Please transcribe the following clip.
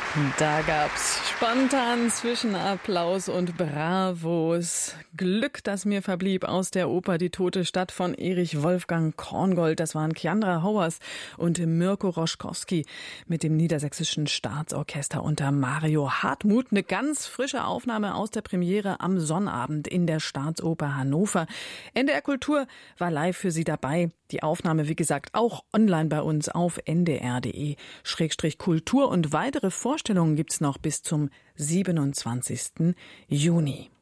Da gab's spontan Zwischenapplaus und Bravos. Glück, das mir verblieb aus der Oper Die tote Stadt von Erich Wolfgang Korngold. Das waren Kiandra Hauers und Mirko Roschkowski mit dem Niedersächsischen Staatsorchester unter Mario Hartmuth. Eine ganz frische Aufnahme aus der Premiere am Sonnabend in der Staatsoper Hannover. NDR Kultur war live für Sie dabei. Die Aufnahme, wie gesagt, auch online bei uns auf ndr.de/kultur und weitere Vorstellungen gibt's noch bis zum 27. Juni.